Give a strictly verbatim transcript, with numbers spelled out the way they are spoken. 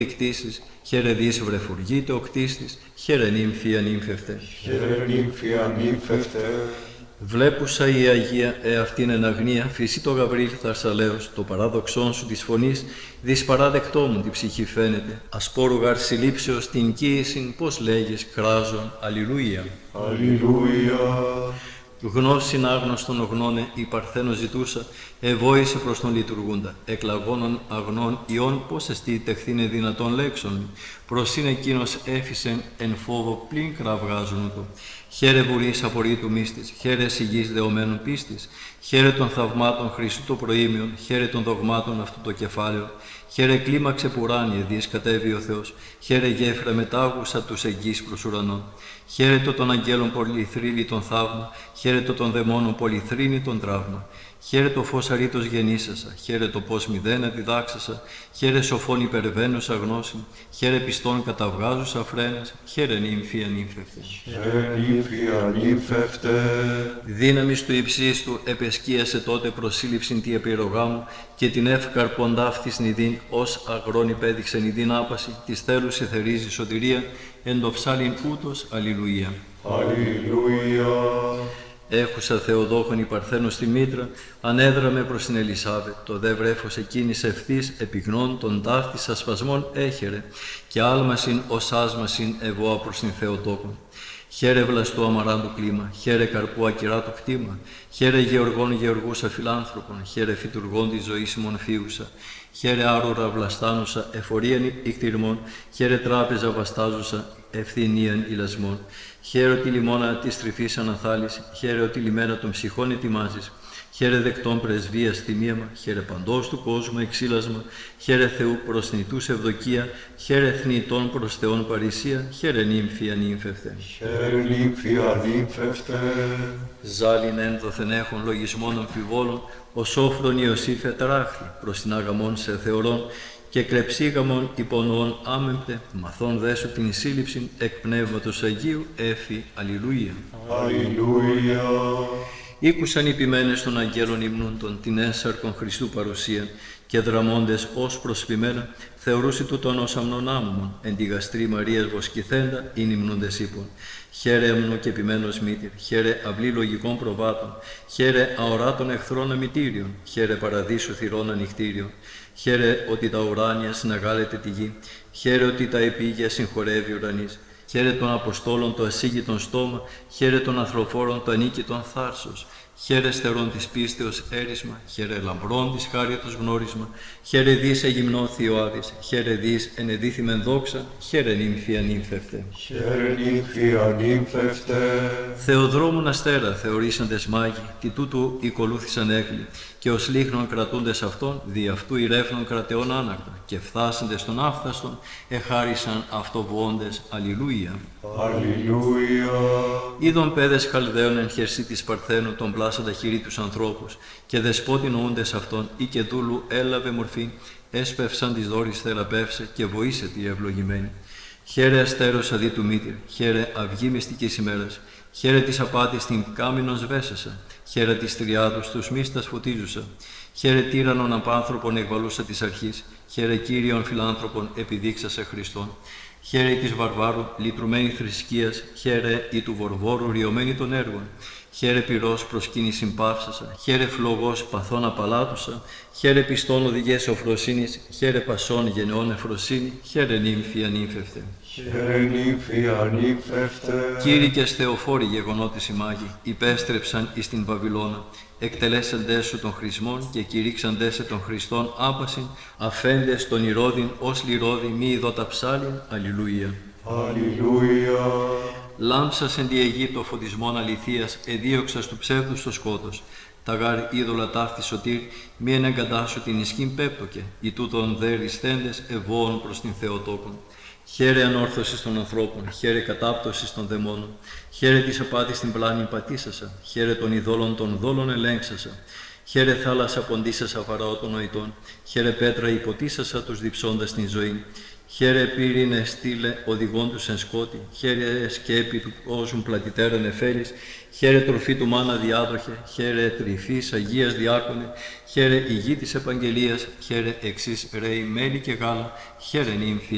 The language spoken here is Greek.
κτήσεις, χαίρε δις βρεφουργείτε ο κτίστης, χαίρε νύμφη ανύμφευτε. Χαίρε νύμφη ανύμφευτε. Βλέπουσα η Αγία εαυτήν εν αγνία, φύση το Γαβρίλ Θαρσαλέος, το παράδοξόν σου της φωνής, δις παράδεκτό μου τη ψυχή φαίνεται, ασπόρου γαρ συλλήψεως την κοίησιν, πώς λέγεις κράζον, αλληλούια. Αλληλούια. Γνώσιν άγνωστον γνώνε, η Παρθένο ζητούσα, ευόησε προς τον λειτουργούντα. Εκλαγώνων αγνών ιών, πώς εστί τεχθήνε δυνατόν λέξον. Προσήν εκείνος έφυσεν εν φόβο πλην κραυγάζουν του. Χαίρε βουλής απορρίτου μύστης, χαίρε σιγής δεωμένων πίστης, χαίρε των θαυμάτων Χριστού το προήμιον, χαίρε των δογμάτων αυτού το κεφάλαιο, χαίρε κλίμαξε πουράνιε δις κατέβη ο Θεός, χαίρε γέφυρα μετάγουσα τους εγγύς προς ουρανών. Χαίρετο των αγγέλων πολυθρύνη τον θαύμα, χαίρετο των δαιμόνων πολυθρύνη τον τραύμα. Χαίρετο φως αρήτως γεννήσασα, χαίρετο πώς μηδένα διδάξασα, χαίρε σοφών υπερβαίνουσα γνώση, χαίρε πιστών καταβγάζουσα φρένας, χαίρε νύμφη ανύμφευτε. Χαίρε νύμφη ανύμφευτε. Δύναμις του υψίστου επεσκίασε τότε προσύλληψην τη επιρρογά μου και την εύκαρ ποντάφτης νηδίν ως αγρόν υπέδειξε νηδίν άπαση, της θέλους εθερίζει σωτηρία, εν το ψάλιν ούτως αλληλούια. Αλληλούια. Έχουσα Θεοδόχον η Παρθένο στη μήτρα, ανέδραμε προς την Ελισάβετ, το δε βρέφος εκείνης ευθύς επιγνών των ταύτης ασπασμών έχερε, και άλμασιν ως άσμασιν ευώα προς την Θεοτόκον. Χαίρε βλαστού αμαράντου κλίμα, χαίρε καρπού ακυράτου κτήμα, χαίρε γεωργών γεωργούσα φιλάνθρωπων, χαίρε φυτουργών της ζωής ημών φίουσα, χαίρε άρουρα βλαστάνουσα εφορίαν ικτυρμών, χαίρε τράπεζα βαστάζουσα ευθυνίαν ηλασμών. Χαίρε ότι λιμώνα της τρυφής αναθάλεις, χαίρε ότι λιμένα των ψυχών ετοιμάζεις, χαίρε δεκτών πρεσβείας θυμίαμα, χαίρε παντός του κόσμου εξήλασμα, χαίρε Θεού προς νητούς ευδοκία, χαίρε θνητών προς Θεόν παρησία, χαίρε νύμφη ανύμφευτε. Χαίρε νύμφη ανύμφευτε. Ζάλιν ένδοθεν έχων λογισμών αμφιβόλων, ο σόφρον Ιωσήφ ετράχθη προς την αγαμών σε θεωρών, και κλεψίγαμον υπονοών άμεμπτε, μαθών δέσου την σύλληψην εκ Πνεύματος Αγίου, έφη, αλληλούια. Αλληλούια. Ήκουσαν οι ποιμένες των αγγέλων υμνούντων την έσαρκον Χριστού παρουσίαν, και δραμώντες ως προσποιμένα, θεωρούσι τούτον ως αμνον άμμον, εν τη γαστρή Μαρίας βοσκηθέντα, ειν υμνούντες ύπων. Χαίρε έμνο και ποιμένος μήτηρ, χαίρε αυλή λογικών προβάτων, χαίρε αοράτων εχθρών αμητήριων, χαίρε παραδείσου θυρών ανοιχτήριων. Χαίρε ότι τα ουράνια συναγάλεται τη γη, χαίρε ότι τα επίγεια συγχωρεύει ουρανής. Χαίρε των Αποστόλων το ασύγητον στόμα, χαίρε των ανθρωφόρων το ανίκητον θάρσος. Χαίρε στερών της πίστεως έρισμα, χαίρε λαμπρών της χάριτος γνώρισμα, χαίρε δις εγυμνό Θειοάδης, χαίρε δις ενεδίθημεν δόξα, χαίρε νύμφη ανύμφευτε. Χαίρε νύμφη ανύμφευτε. Θεοδρόμουν αστέρα θεωρήσαντες μάγοι, τι τούτου οικολούθησαν έγκλη, και ως λίχνον κρατούντες αυτών, δι' αυτού ηρέφνων κρατεών άνακτα, και φθάσαντες των άφθαστον, εχάρισαν αυτοβουόντες, αλληλούια. Αλληλούια. Είδον πέδες Χαλδαίων εν χερσί της Παρθένου τον πλάσαντα χειρί τους ανθρώπους, και δεσπότη νοούντες αυτών, ή και δούλου έλαβε μορφή, έσπευσαν της δόρης θεραπεύσε, και βοήσε τη ευλογημένη. Χαίρε αστέρος αδί του μήτηρ, χαίρε αυγή μυστικής ημέρας, χαίρε της απάτης την κάμινον σβέσασα, χαίρε της τριάδους τους μίστας φωτίζουσα, χαίρε τύραννον απάνθρωπον εκβαλούσα της αρχής, χαίρε Κύριον φιλάνθρωπον επιδείξασα Χριστόν. Χαίρε της βαρβάρου λυτρουμένη θρησκείας, χαίρε η του βορβόρου ριωμένη των έργων. Χαίρε πυρός προσκύνησιν παύσασα, χαίρε φλογός παθών απαλάτουσα, χαίρε πιστών οδηγές οφροσύνης, χαίρε πασών γενεών εφροσύνη, χαίρε νύμφη ανύμφευτε. Χαίρε νύμφη ανύμφευτε. Κήρυκες Θεοφόροι γεγονότες οι μάγοι, υπέστρεψαν εις την Βαβυλώνα, εκτελέσαντες σου των χρησμών και κηρύξαντες σε των Χριστών άπασιν, αφέντες των ηρώδιν ως λιρώδι μη ειδώτα ψάλιν, αλληλούια. Αλληλούια. Λάμψας εν τη Αιγύπτο φωτισμόν αληθείας, εδίωξας του ψεύδους το σκότος. Τα γάρ είδωλα ταύτη σωτήρ, μη εν εγκατάσου την ισχύν πέπτοκε, οι τούτων δε ριστέντες ευώων προς την Θεοτόκον. Χαίρε ανόρθωσης των ανθρώπων, χαίρε κατάπτωσης των δαιμόνων, χαίρε της απάτης την πλάνη πατήσασα, χαίρε των ειδόλων των δόλων ελέγξασα, χαίρε θάλασσα ποντίσασα φαραώ των νοητών, χαίρε πέτρα υποτίσασα τους διψώντας την ζωή. Χαίρε πύρινε στήλε οδηγών τους εν σκότη, χαίρε σκέπη του κόσμου πλατητέραν εφέλης, χαίρε τροφή του μάνα διάδοχε, χαίρε τρυφής Αγίας διάκονε, χαίρε ηγή της επαγγελίας, χαίρε εξής ρέη μέλι και γάλα, χαίρε νύμφη